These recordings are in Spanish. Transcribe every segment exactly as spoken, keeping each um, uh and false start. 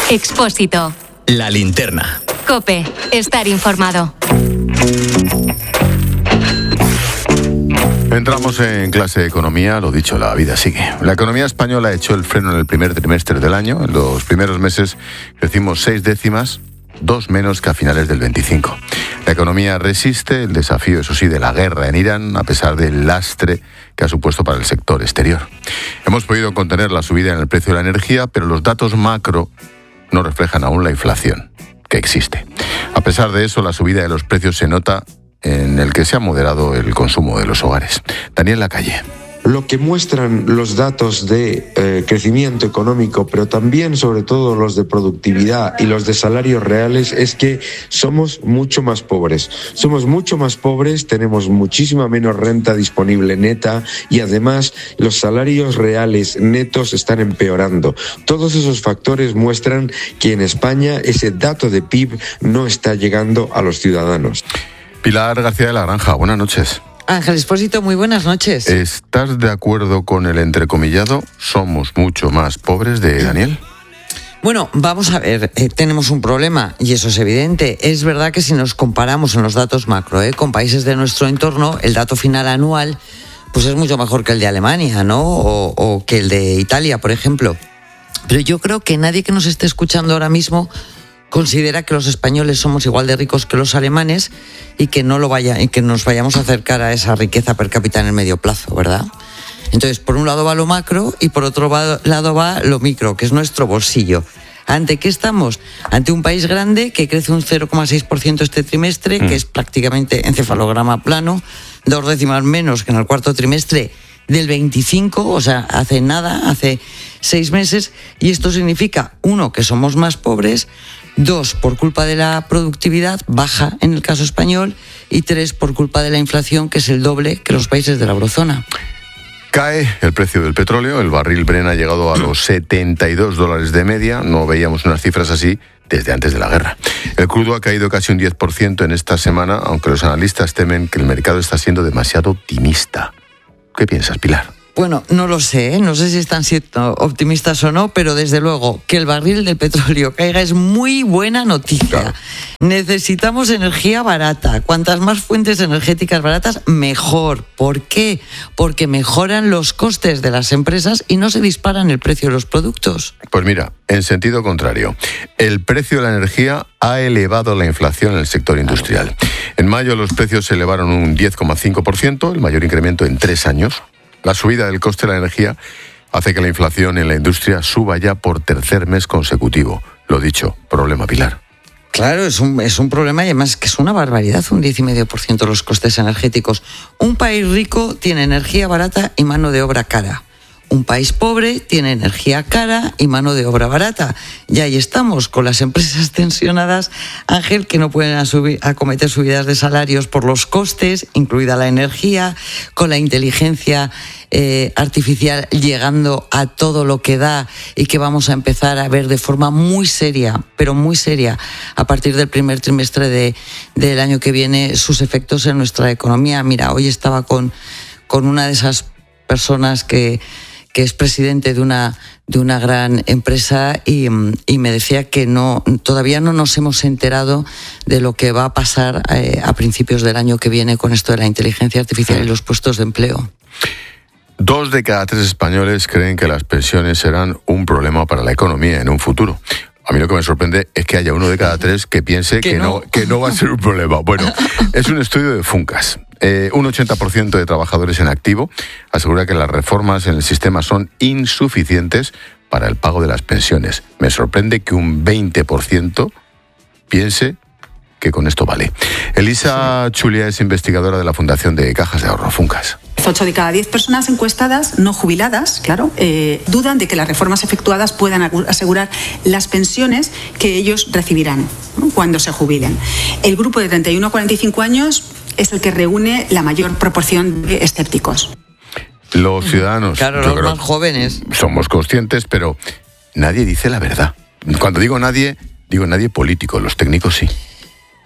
Expósito. La linterna. COPE. Estar informado. Entramos en clase de economía, lo dicho, la vida sigue. La economía española echó el freno en el primer trimestre del año. En los primeros meses crecimos seis décimas, dos menos que a finales del veinticinco. La economía resiste el desafío, eso sí, de la guerra en Irán, a pesar del lastre que ha supuesto para el sector exterior. Hemos podido contener la subida en el precio de la energía, pero los datos macro no reflejan aún la inflación que existe. A pesar de eso, la subida de los precios se nota en el que se ha moderado el consumo de los hogares. Daniel Lacalle. Lo que muestran los datos de eh, crecimiento económico, pero también, sobre todo, los de productividad y los de salarios reales, es que somos mucho más pobres. Somos mucho más pobres, tenemos muchísima menos renta disponible neta y, además, los salarios reales netos están empeorando. Todos esos factores muestran que en España ese dato de P I B no está llegando a los ciudadanos. Pilar García de la Granja, buenas noches. Ángel Expósito, muy buenas noches. ¿Estás de acuerdo con el entrecomillado somos mucho más pobres de Daniel? Bueno, vamos a ver, eh, tenemos un problema y eso es evidente. Es verdad que si nos comparamos en los datos macro eh, con países de nuestro entorno, el dato final anual pues es mucho mejor que el de Alemania, ¿no? O, o que el de Italia, por ejemplo. Pero yo creo que nadie que nos esté escuchando ahora mismo considera que los españoles somos igual de ricos que los alemanes y que no lo vaya, y que nos vayamos a acercar a esa riqueza per cápita en el medio plazo, ¿verdad? Entonces, por un lado va lo macro y por otro lado va lo micro, que es nuestro bolsillo. ¿Ante qué estamos? Ante un país grande que crece un cero coma seis por ciento este trimestre, mm. que es prácticamente encefalograma plano, dos décimas menos que en el cuarto trimestre del veinticinco, o sea, hace nada, hace seis meses, y esto significa, uno, que somos más pobres, dos, por culpa de la productividad baja en el caso español, y tres, por culpa de la inflación, que es el doble que los países de la eurozona. Cae el precio del petróleo, el barril Brent ha llegado a los setenta y dos dólares de media, no veíamos unas cifras así desde antes de la guerra. El crudo ha caído casi un diez por ciento en esta semana, aunque los analistas temen que el mercado está siendo demasiado optimista. ¿Qué piensas, Pilar? Bueno, no lo sé, ¿eh? No sé si están siendo optimistas o no, pero desde luego que el barril del petróleo caiga es muy buena noticia. Claro. Necesitamos energía barata. Cuantas más fuentes energéticas baratas, mejor. ¿Por qué? Porque mejoran los costes de las empresas y no se disparan el precio de los productos. Pues mira, en sentido contrario, el precio de la energía ha elevado la inflación en el sector industrial. En mayo los precios se elevaron un diez coma cinco por ciento, el mayor incremento en tres años. La subida del coste de la energía hace que la inflación en la industria suba ya por tercer mes consecutivo. Lo dicho, problema, Pilar. Claro, es un, es un problema y además que es una barbaridad, un diez coma cinco por ciento los costes energéticos. Un país rico tiene energía barata y mano de obra cara. Un país pobre tiene energía cara y mano de obra barata. Y ahí estamos, con las empresas tensionadas, Ángel, que no pueden asumir, acometer subidas de salarios por los costes, incluida la energía, con la inteligencia eh, artificial llegando a todo lo que da y que vamos a empezar a ver de forma muy seria, pero muy seria, a partir del primer trimestre de, del año que viene, sus efectos en nuestra economía. Mira, hoy estaba con, con una de esas personas que... que es presidente de una de una gran empresa y, y me decía que no todavía no nos hemos enterado de lo que va a pasar eh, a principios del año que viene con esto de la inteligencia artificial y los puestos de empleo. Dos de cada tres españoles creen que las pensiones serán un problema para la economía en un futuro. A mí lo que me sorprende es que haya uno de cada tres que piense que, que, no. no, que no va a ser un problema. Bueno, es un estudio de Funcas. Eh, un ochenta por ciento de trabajadores en activo asegura que las reformas en el sistema son insuficientes para el pago de las pensiones. Me sorprende que un veinte por ciento piense que con esto vale. Elisa sí. Chulia es investigadora de la Fundación de Cajas de Ahorro Funcas. ocho de cada diez personas encuestadas, no jubiladas, claro, eh, dudan de que las reformas efectuadas puedan asegurar las pensiones que ellos recibirán, ¿no?, cuando se jubilen. El grupo de treinta y uno a cuarenta y cinco años es el que reúne la mayor proporción de escépticos. Los ciudadanos, claro, los más jóvenes, somos conscientes, pero nadie dice la verdad. Cuando digo nadie, digo nadie político, los técnicos sí.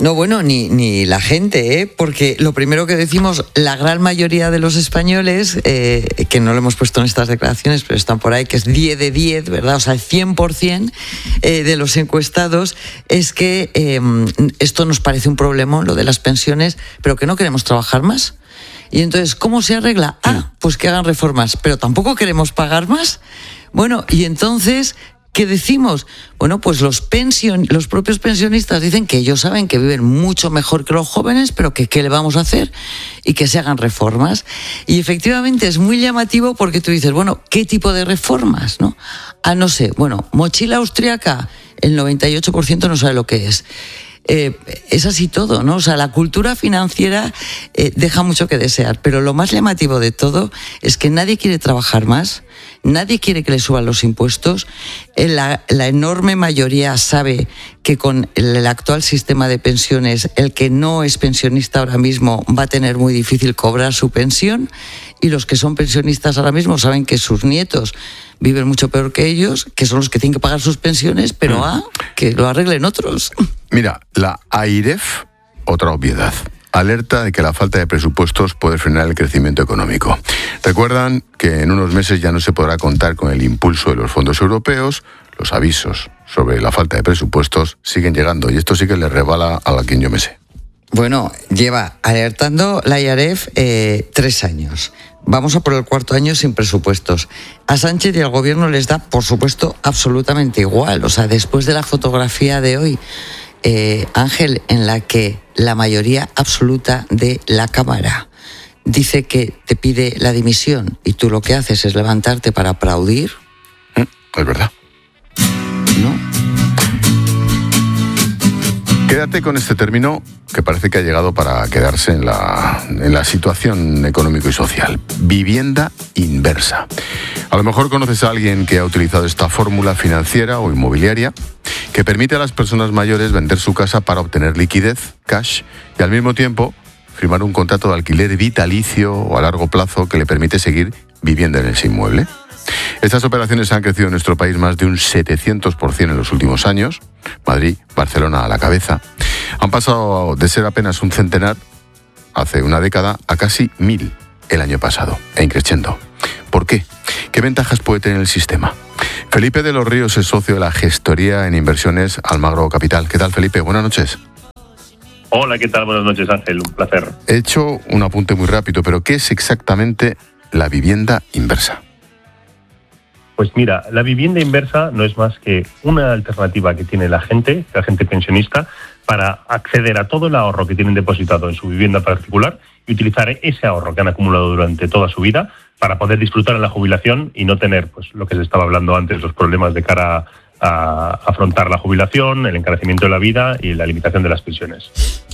No, bueno, ni, ni la gente, ¿eh? Porque lo primero que decimos, la gran mayoría de los españoles, eh, que no lo hemos puesto en estas declaraciones, pero están por ahí, que es diez de diez, ¿verdad? O sea, el cien por ciento eh, de los encuestados, es que eh, esto nos parece un problema, lo de las pensiones, pero que no queremos trabajar más. Y entonces, ¿cómo se arregla? Ah, pues que hagan reformas, pero tampoco queremos pagar más. Bueno, y entonces, ¿qué decimos? Bueno, pues los pension, los propios pensionistas dicen que ellos saben que viven mucho mejor que los jóvenes, pero que ¿qué le vamos a hacer? Y que se hagan reformas. Y efectivamente es muy llamativo porque tú dices, bueno, ¿qué tipo de reformas? ¿No? Ah, no sé, bueno, mochila austriaca, el noventa y ocho por ciento no sabe lo que es. Eh, es así todo, ¿no? O sea, la cultura financiera eh, deja mucho que desear, pero lo más llamativo de todo es que nadie quiere trabajar más, nadie quiere que le suban los impuestos, eh, la, la enorme mayoría sabe que con el, el actual sistema de pensiones, el que no es pensionista ahora mismo va a tener muy difícil cobrar su pensión, y los que son pensionistas ahora mismo saben que sus nietos viven mucho peor que ellos, que son los que tienen que pagar sus pensiones, pero mm. ah, que lo arreglen otros. Mira, la AIREF, otra obviedad, alerta de que la falta de presupuestos puede frenar el crecimiento económico. Recuerdan que en unos meses ya no se podrá contar con el impulso de los fondos europeos. Los avisos sobre la falta de presupuestos siguen llegando, y esto sí que le rebala a la quien yo me sé. Bueno, lleva alertando la AIREF eh, tres años. Vamos a por el cuarto año sin presupuestos. A Sánchez y al gobierno les da, por supuesto, absolutamente igual. O sea, después de la fotografía de hoy, eh, Ángel, en la que la mayoría absoluta de la Cámara dice que te pide la dimisión y tú lo que haces es levantarte para aplaudir. Es verdad. ¿No? Quédate con este término que parece que ha llegado para quedarse en la, en la situación económico y social. Vivienda inversa. A lo mejor conoces a alguien que ha utilizado esta fórmula financiera o inmobiliaria que permite a las personas mayores vender su casa para obtener liquidez, cash, y al mismo tiempo firmar un contrato de alquiler vitalicio o a largo plazo que le permite seguir viviendo en ese inmueble. Estas operaciones han crecido en nuestro país más de un setecientos por ciento en los últimos años. Madrid, Barcelona a la cabeza. Han pasado de ser apenas un centenar hace una década a casi mil el año pasado, e increciendo. ¿Por qué? ¿Qué ventajas puede tener el sistema? Felipe de los Ríos es socio de la gestoría en inversiones Almagro Capital. ¿Qué tal, Felipe? Buenas noches. Hola, ¿qué tal? Buenas noches, Ángel. Un placer. He hecho un apunte muy rápido, pero ¿qué es exactamente la vivienda inversa? Pues mira, la vivienda inversa no es más que una alternativa que tiene la gente, la gente pensionista, para acceder a todo el ahorro que tienen depositado en su vivienda particular y utilizar ese ahorro que han acumulado durante toda su vida para poder disfrutar en la jubilación y no tener, pues, lo que se estaba hablando antes, los problemas de cara a afrontar la jubilación, el encarecimiento de la vida y la limitación de las pensiones.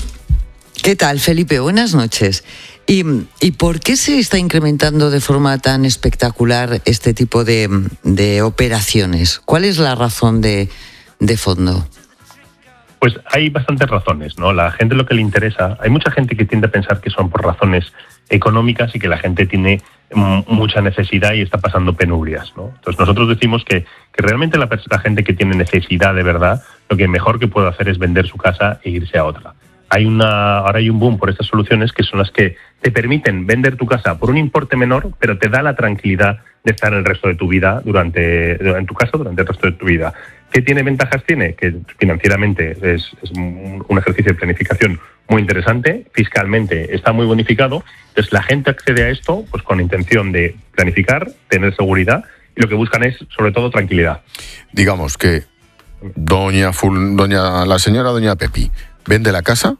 ¿Qué tal, Felipe? Buenas noches. ¿Y, y por qué se está incrementando de forma tan espectacular este tipo de, de operaciones? ¿Cuál es la razón de, de fondo? Pues hay bastantes razones, ¿no? La gente lo que le interesa, hay mucha gente que tiende a pensar que son por razones económicas y que la gente tiene m- mucha necesidad y está pasando penurias, ¿no? Entonces nosotros decimos que, que realmente la, la gente que tiene necesidad de verdad, lo que mejor que puede hacer es vender su casa e irse a otra. Hay una, ahora hay un boom por estas soluciones que son las que te permiten vender tu casa por un importe menor, pero te da la tranquilidad de estar el resto de tu vida durante, en tu casa durante el resto de tu vida. ¿Qué tiene ventajas? Tiene que financieramente es, es un ejercicio de planificación muy interesante, fiscalmente está muy bonificado, entonces la gente accede a esto pues con intención de planificar, tener seguridad y lo que buscan es sobre todo tranquilidad. Digamos que doña, Ful, doña la señora doña Pepi vende la casa,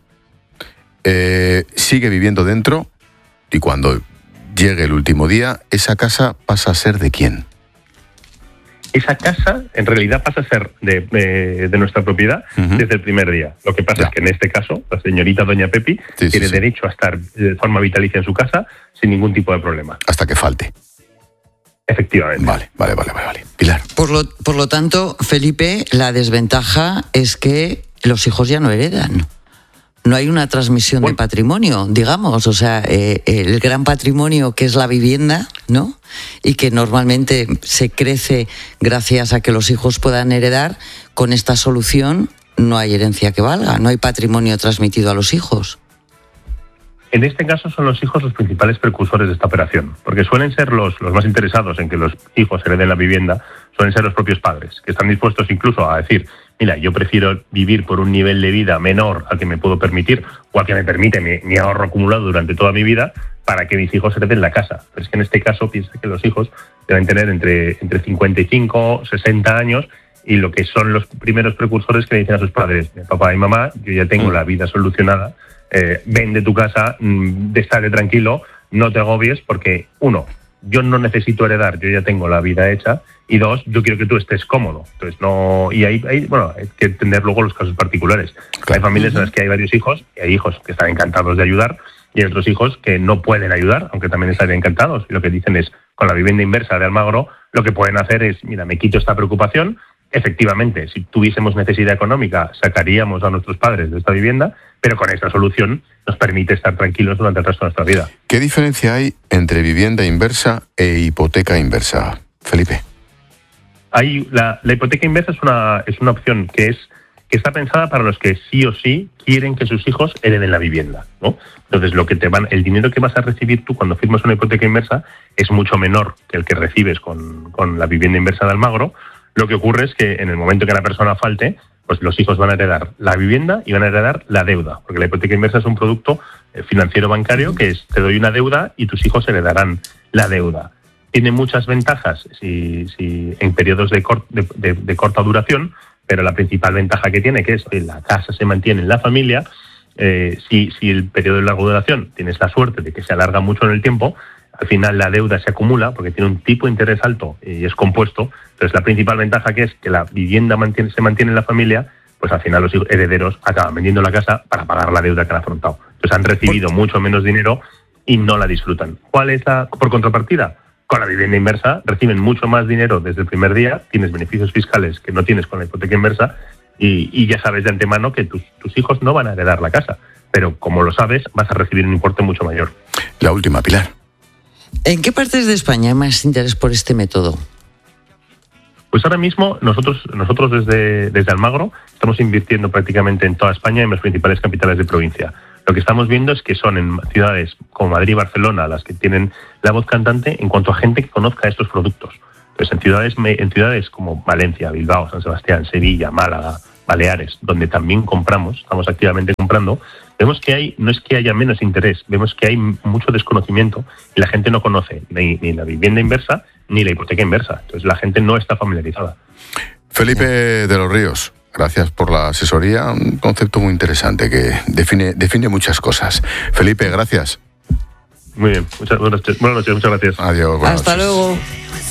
eh, sigue viviendo dentro y cuando llegue el último día, esa casa pasa a ser ¿de quién? Esa casa en realidad pasa a ser de, de, de nuestra propiedad uh-huh. desde el primer día. Lo que pasa ya. es que en este caso, la señorita doña Pepi sí, tiene sí, sí. derecho a estar de forma vitalicia en su casa sin ningún tipo de problema. Hasta que falte. Efectivamente. Vale, vale, vale, vale, vale. Pilar. Por lo, por lo tanto, Felipe, la desventaja es que los hijos ya no heredan. No hay una transmisión bueno. de patrimonio, digamos, o sea, eh, el gran patrimonio que es la vivienda, ¿no? Y que normalmente se crece gracias a que los hijos puedan heredar, con esta solución no hay herencia que valga, no hay patrimonio transmitido a los hijos. En este caso son los hijos los principales precursores de esta operación, porque suelen ser los, los más interesados en que los hijos hereden la vivienda, suelen ser los propios padres, que están dispuestos incluso a decir, mira, yo prefiero vivir por un nivel de vida menor al que me puedo permitir o al que me permite mi, mi ahorro acumulado durante toda mi vida para que mis hijos hereden la casa. Pero es que en este caso piensa que los hijos deben tener entre, entre cincuenta y cinco, sesenta años y lo que son los primeros precursores que le dicen a sus padres, papá y mamá, yo ya tengo la vida solucionada, eh, vende tu casa, mmm, estate tranquilo, no te agobies porque, uno, yo no necesito heredar, yo ya tengo la vida hecha, y dos, yo quiero que tú estés cómodo. Entonces no, y ahí, ahí bueno, hay que entender luego los casos particulares. Claro. Hay familias en las que hay varios hijos, y hay hijos que están encantados de ayudar, y hay otros hijos que no pueden ayudar, aunque también estarían encantados. Y lo que dicen es, con la vivienda inversa de Almagro, lo que pueden hacer es, mira, me quito esta preocupación. Efectivamente, si tuviésemos necesidad económica, sacaríamos a nuestros padres de esta vivienda, pero con esta solución nos permite estar tranquilos durante el resto de nuestra vida. ¿Qué diferencia hay entre vivienda inversa e hipoteca inversa, Felipe? Hay la, la hipoteca inversa es una es una opción que es que está pensada para los que sí o sí quieren que sus hijos hereden la vivienda, ¿no? Entonces, lo que te van, el dinero que vas a recibir tú cuando firmas una hipoteca inversa es mucho menor que el que recibes con, con la vivienda inversa de Almagro. Lo que ocurre es que en el momento que la persona falte, pues los hijos van a heredar la vivienda y van a heredar la deuda, porque la hipoteca inversa es un producto financiero bancario que es, te doy una deuda y tus hijos heredarán la deuda. Tiene muchas ventajas si, si en periodos de, cor, de, de, de corta duración, pero la principal ventaja que tiene, que es que la casa se mantiene en la familia. Eh, si, si el periodo de larga duración tienes la suerte de que se alarga mucho en el tiempo, al final la deuda se acumula porque tiene un tipo de interés alto y es compuesto. Entonces la principal ventaja, que es que la vivienda mantiene, se mantiene en la familia, pues al final los herederos acaban vendiendo la casa para pagar la deuda que han afrontado. Entonces han recibido mucho menos dinero y no la disfrutan. ¿Cuál es la por contrapartida? Con la vivienda inversa reciben mucho más dinero desde el primer día, tienes beneficios fiscales que no tienes con la hipoteca inversa y, y ya sabes de antemano que tus, tus hijos no van a heredar la casa, pero como lo sabes vas a recibir un importe mucho mayor. La última, Pilar. ¿En qué partes de España hay más interés por este método? Pues ahora mismo nosotros nosotros desde, desde Almagro estamos invirtiendo prácticamente en toda España, en las principales capitales de provincia. Lo que estamos viendo es que son en ciudades como Madrid y Barcelona las que tienen la voz cantante en cuanto a gente que conozca estos productos. Pues en ciudades, en ciudades como Valencia, Bilbao, San Sebastián, Sevilla, Málaga, Baleares, donde también compramos, estamos activamente comprando, vemos que hay, no es que haya menos interés, vemos que hay mucho desconocimiento y la gente no conoce ni, ni la vivienda inversa ni la hipoteca inversa. Entonces la gente no está familiarizada. Felipe de los Ríos, gracias por la asesoría, un concepto muy interesante que define, define muchas cosas. Felipe, gracias. Muy bien, muchas buenas noches, buenas noches muchas gracias. Adiós. Hasta noches. luego.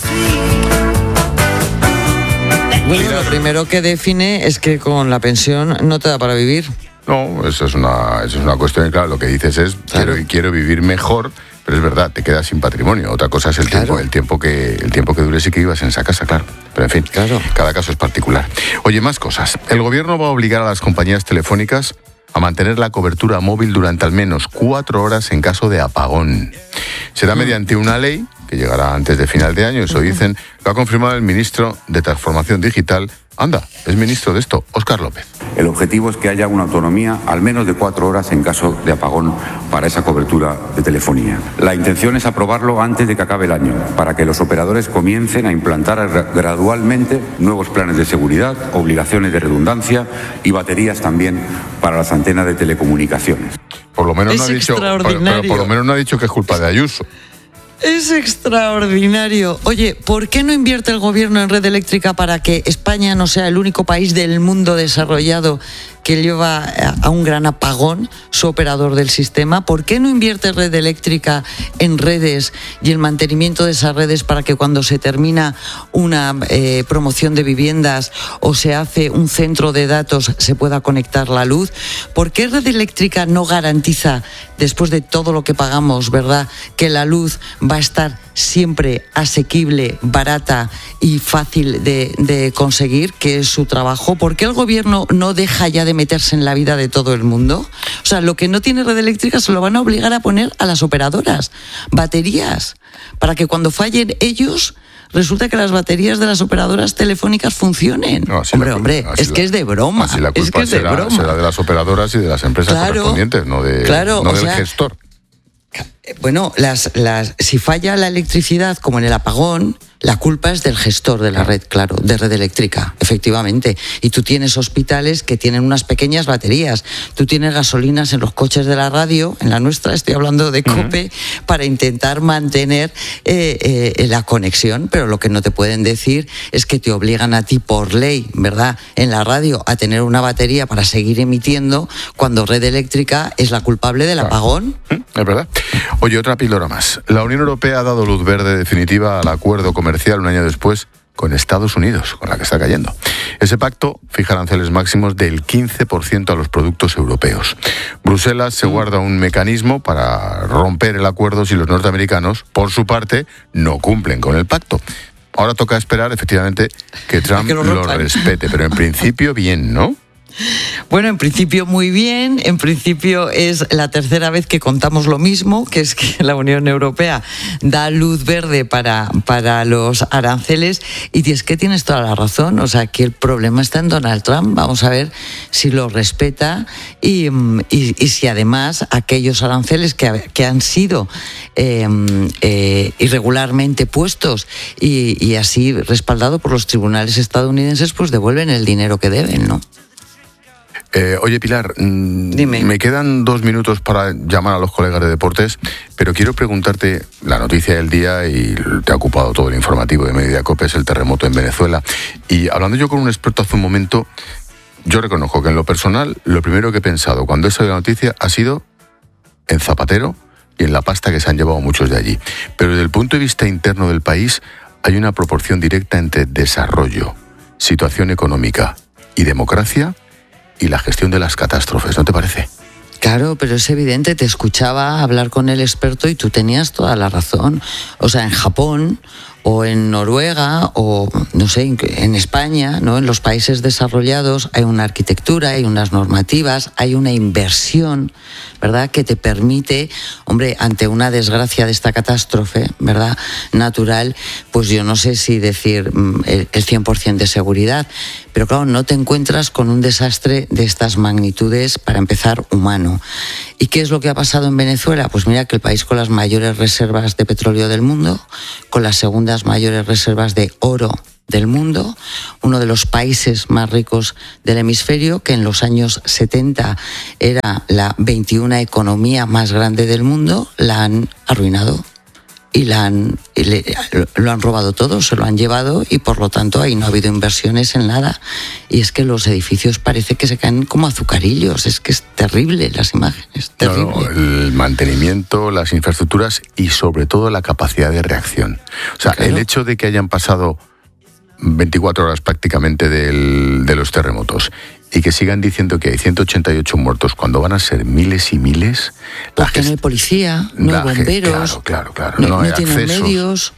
Bueno, lo primero que define es que con la pensión no te da para vivir. No, eso es una, eso es una cuestión, claro, lo que dices es Claro. quiero, quiero vivir mejor, pero es verdad, te quedas sin patrimonio. Otra cosa es el Claro. tiempo, el tiempo que el tiempo que dures y que vivas en esa casa, claro. Pero en fin, Claro. cada caso es particular. Oye, más cosas. El gobierno va a obligar a las compañías telefónicas a mantener la cobertura móvil durante al menos cuatro horas en caso de apagón. Será mediante una ley que llegará antes de final de año, eso dicen, lo ha confirmado el ministro de Transformación Digital. Anda, es ministro de esto, Óscar López. El objetivo es que haya una autonomía al menos de cuatro horas en caso de apagón para esa cobertura de telefonía. La intención es aprobarlo antes de que acabe el año, para que los operadores comiencen a implantar gradualmente nuevos planes de seguridad, obligaciones de redundancia y baterías también para las antenas de telecomunicaciones. Por lo menos Es no ha dicho, pero, extraordinario. pero por lo menos no ha dicho que es culpa de Ayuso. Es extraordinario. Oye, ¿por qué no invierte el gobierno en red eléctrica para que España no sea el único país del mundo desarrollado que lleva a un gran apagón su operador del sistema? ¿Por qué no invierte red eléctrica en redes y el mantenimiento de esas redes para que cuando se termina una eh, promoción de viviendas o se hace un centro de datos se pueda conectar la luz? ¿Por qué red eléctrica no garantiza, después de todo lo que pagamos, verdad, que la luz va a estar siempre asequible, barata y fácil de, de conseguir, que es su trabajo? ¿Por qué el gobierno no deja ya de meterse en la vida de todo el mundo? O sea, lo que no tiene red eléctrica se lo van a obligar a poner a las operadoras. Baterías, para que cuando fallen ellos resulta que las baterías de las operadoras telefónicas funcionen. No, hombre, la, hombre, es la, que es de broma. Así la culpa es que es de será, broma. será de las operadoras y de las empresas claro, correspondientes, no, de, claro, no del sea, gestor. Bueno, las, las, si falla la electricidad, como en el apagón, la culpa es del gestor de la red, claro, de Red Eléctrica, efectivamente. Y tú tienes hospitales que tienen unas pequeñas baterías. Tú tienes gasolinas en los coches de la radio, en la nuestra, estoy hablando de COPE, uh-huh. para intentar mantener eh, eh, la conexión. Pero lo que no te pueden decir es que te obligan a ti por ley, ¿verdad?, en la radio a tener una batería para seguir emitiendo cuando Red Eléctrica es la culpable del claro. apagón. Es verdad. Oye, otra píldora más. La Unión Europea ha dado luz verde definitiva al acuerdo comercial un año después con Estados Unidos, con la que está cayendo. Ese pacto fija aranceles máximos del quince por ciento a los productos europeos. Bruselas se guarda un mecanismo para romper el acuerdo si los norteamericanos, por su parte, no cumplen con el pacto. Ahora toca esperar, efectivamente, que Trump que lo, lo respete, pero en principio bien, ¿no? Bueno, en principio muy bien, en principio es la tercera vez que contamos lo mismo, que es que la Unión Europea da luz verde para, para los aranceles, y es que tienes toda la razón, o sea, que el problema está en Donald Trump. Vamos a ver si lo respeta y, y, y si además aquellos aranceles que, que han sido eh, eh, irregularmente puestos y, y así respaldado por los tribunales estadounidenses, pues devuelven el dinero que deben, ¿no? Eh, oye, Pilar, Dime. Me quedan dos minutos para llamar a los colegas de deportes, pero quiero preguntarte la noticia del día, y te ha ocupado todo el informativo de Mediodía Cope, es el terremoto en Venezuela. Y hablando yo con un experto hace un momento, yo reconozco que en lo personal, lo primero que he pensado cuando he sabido la noticia ha sido en Zapatero y en la pasta que se han llevado muchos de allí. Pero desde el punto de vista interno del país, hay una proporción directa entre desarrollo, situación económica y democracia, y la gestión de las catástrofes, ¿no te parece? Claro, pero es evidente, te escuchaba hablar con el experto y tú tenías toda la razón. O sea, en Japón o en Noruega o, no sé, en España, ¿no?, en los países desarrollados hay una arquitectura, hay unas normativas, hay una inversión, ¿verdad?, que te permite, hombre, ante una desgracia de esta catástrofe, ¿verdad?, natural, pues yo no sé si decir el, el cien por ciento de seguridad, pero claro, no te encuentras con un desastre de estas magnitudes, para empezar, humano. ¿Y qué es lo que ha pasado en Venezuela? Pues mira, que el país con las mayores reservas de petróleo del mundo, con las segundas mayores reservas de oro del mundo, uno de los países más ricos del hemisferio, que en los años setenta era la veintiuna economía más grande del mundo, la han arruinado. Y, la han, y le, lo han robado todo, se lo han llevado, y por lo tanto ahí no ha habido inversiones en nada. Y es que los edificios parece que se caen como azucarillos, es que es terrible las imágenes, terrible. No, no, el mantenimiento, las infraestructuras y sobre todo la capacidad de reacción. O sea, claro, el hecho de que hayan pasado veinticuatro horas prácticamente del, de los terremotos y que sigan diciendo que hay ciento ochenta y ocho muertos cuando van a ser miles y miles. Porque no hay policía, no hay bomberos, claro, claro, claro, no, no, no hay tienen accesos. medios.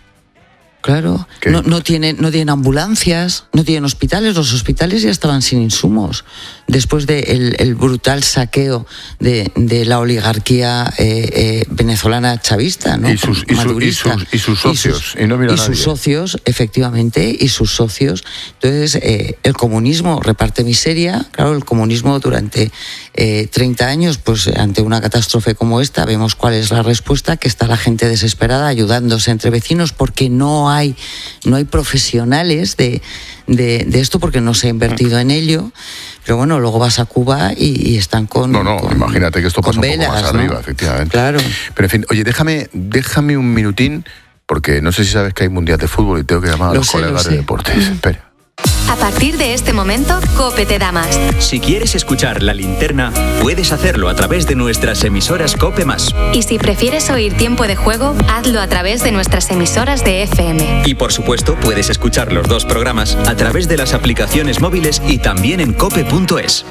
Claro, no, no, tienen, no tienen ambulancias, no tienen hospitales. Los hospitales ya estaban sin insumos después del de el brutal saqueo de, de la oligarquía eh, eh, venezolana chavista, ¿no? Y sus, y, su, y, sus, y sus socios. Y sus, y no mira y sus socios, efectivamente, y sus socios. Entonces, eh, el comunismo reparte miseria. Claro, el comunismo durante eh, treinta años, pues ante una catástrofe como esta, vemos cuál es la respuesta, que está la gente desesperada ayudándose entre vecinos porque no hay, no hay profesionales de, de, de esto, porque no se ha invertido en ello. Pero bueno, luego vas a Cuba y, y están con... No, no, con, imagínate que esto pasa velas, un poco más arriba, ¿no? Efectivamente. Claro. Pero en fin, oye, déjame, déjame un minutín, porque no sé si sabes que hay Mundial de Fútbol y tengo que llamar a lo los sé, colegas de deportes. Mm. Espera. A partir de este momento, COPE te da más. Si quieres escuchar La Linterna, puedes hacerlo a través de nuestras emisoras COPE más. Y si prefieres oír Tiempo de Juego, hazlo a través de nuestras emisoras de F M. Y por supuesto, puedes escuchar los dos programas a través de las aplicaciones móviles y también en cope punto es.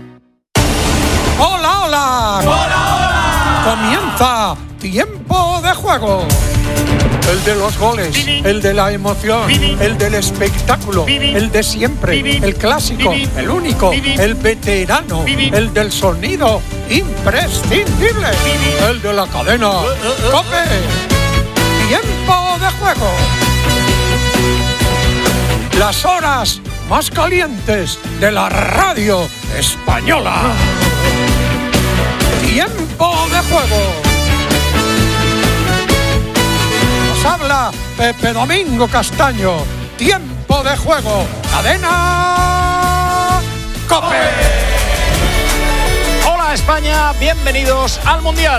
¡Hola, hola! ¡Hola, hola! Comienza Tiempo de Juego. El de los goles, el de la emoción, el del espectáculo, el de siempre, el clásico, el único, el veterano, el del sonido imprescindible, el de la cadena COPE. Tiempo de Juego. las horas más calientes de la radio española. Tiempo de juego. Nos habla Pepe Domingo Castaño. Tiempo de juego. Cadena COPE. Hola España, bienvenidos al Mundial.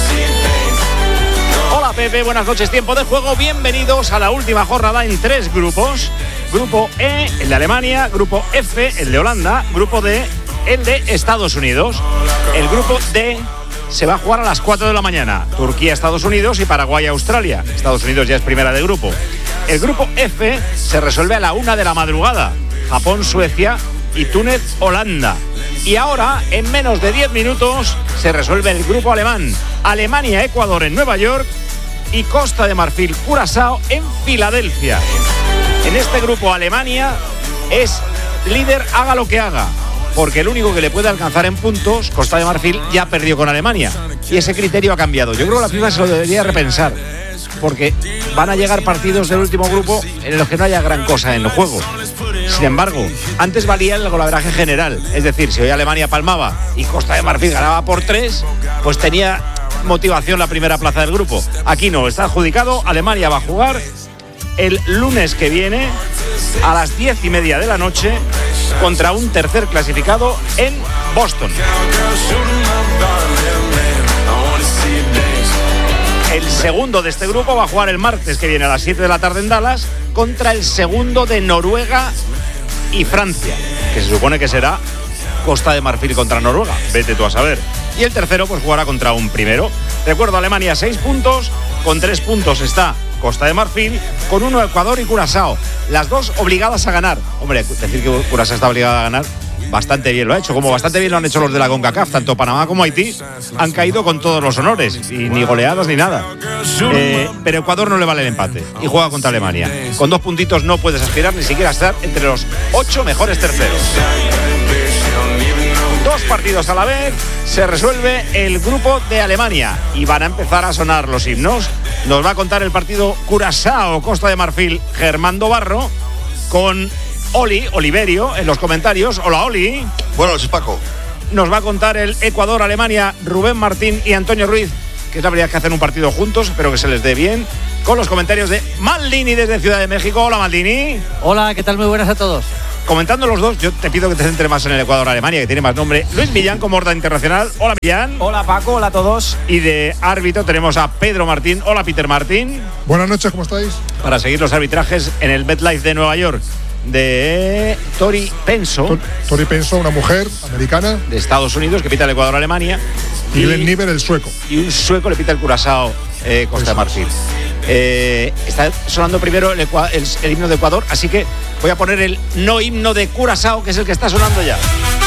Hola Pepe, buenas noches, tiempo de juego. Bienvenidos a la última jornada en tres grupos. Grupo E, el de Alemania. Grupo F, el de Holanda. Grupo D, el de Estados Unidos. El grupo D se va a jugar a las cuatro de la mañana. Turquía, Estados Unidos y Paraguay, Australia. Estados Unidos ya es primera de grupo. El grupo F se resuelve a la una de la madrugada. Japón, Suecia y Túnez, Holanda. Y ahora, en menos de diez minutos, se resuelve el grupo alemán. Alemania, Ecuador en Nueva York y Costa de Marfil, Curazao en Filadelfia. En este grupo Alemania es líder haga lo que haga, porque el único que le puede alcanzar en puntos, Costa de Marfil, ya perdió con Alemania. Y ese criterio ha cambiado. Yo creo que la FIFA se lo debería repensar, porque van a llegar partidos del último grupo en los que no haya gran cosa en el juego. Sin embargo, antes valía el golaveraje general. Es decir, si hoy Alemania palmaba y Costa de Marfil ganaba por tres, pues tenía motivación la primera plaza del grupo. Aquí no, está adjudicado. Alemania va a jugar el lunes que viene a las diez y media de la noche contra un tercer clasificado en Boston. El segundo de este grupo va a jugar el martes que viene a las siete de la tarde en Dallas contra el segundo de Noruega y Francia, que se supone que será Costa de Marfil contra Noruega. Vete tú a saber. Y el tercero pues jugará contra un primero. Recuerdo, Alemania seis puntos, con tres puntos está Costa de Marfil, con uno Ecuador y Curazao. Las dos obligadas a ganar. Hombre, decir que Curazao está obligada a ganar, bastante bien lo ha hecho, como bastante bien lo han hecho los de la CONCACAF. Tanto Panamá como Haití han caído con todos los honores, y ni goleadas ni nada. Eh, pero Ecuador no le vale el empate y juega contra Alemania. Con dos puntitos no puedes aspirar ni siquiera a estar entre los ocho mejores terceros. Dos partidos a la vez, se resuelve el grupo de Alemania y van a empezar a sonar los himnos. Nos va a contar el partido Curazao, Costa de Marfil, Germán Barro, con Oli, Oliverio, en los comentarios. Hola, Oli. Buenas noches, Paco. Nos va a contar el Ecuador, Alemania, Rubén Martín y Antonio Ruiz, que es la verdad que hacen un partido juntos, espero que se les dé bien, con los comentarios de Maldini desde Ciudad de México. Hola, Maldini. Hola, ¿qué tal? Muy buenas a todos. Comentando los dos, yo te pido que te centres más en el Ecuador-Alemania, que tiene más nombre. Luis Millán, como Horda Internacional. Hola, Millán. Hola, Paco. Hola a todos. Y de árbitro tenemos a Pedro Martín. Hola, Peter Martín. Buenas noches, ¿cómo estáis? Para seguir los arbitrajes en el MetLife de Nueva York, de Tori Penso. Tori Penso, una mujer americana. De Estados Unidos, que pita el Ecuador-Alemania. Y, y Glenn Niver, el sueco. Y un sueco le pita el Curazao, eh, Costa de Marfil. Eh, está sonando primero el, el, el himno de Ecuador, así que voy a poner el no himno de Curazao, que es el que está sonando ya.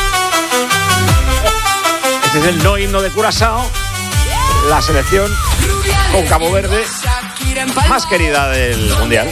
Este es el no himno de Curazao, la selección con Cabo Verde más querida del Mundial.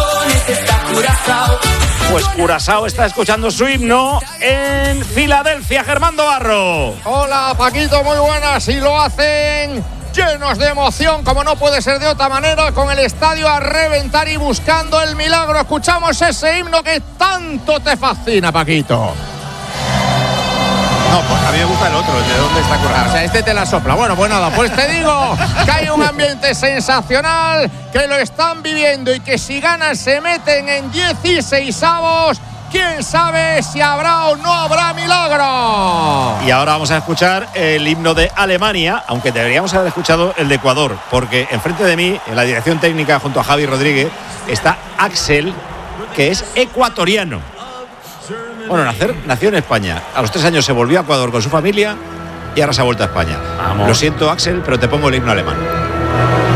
Pues Curazao está escuchando su himno en Filadelfia. Germán Barro. Hola, Paquito, muy buenas. Y lo hacen llenos de emoción, como no puede ser de otra manera, con el estadio a reventar y buscando el milagro. Escuchamos ese himno que tanto te fascina, Paquito. No, pues a mí me gusta el otro, el de dónde está Curazao. O sea, este te la sopla. Bueno, pues nada, pues te digo que hay un ambiente sensacional, que lo están viviendo y que si ganan se meten en dieciseisavos. ¿Quién sabe si habrá o no habrá milagro? Y ahora vamos a escuchar el himno de Alemania, aunque deberíamos haber escuchado el de Ecuador, porque enfrente de mí, en la dirección técnica, junto a Javi Rodríguez, está Axel, que es ecuatoriano. Bueno, nacer, nació en España. A los tres años se volvió a Ecuador con su familia y ahora se ha vuelto a España. Vamos. Lo siento, Axel, pero te pongo el himno alemán.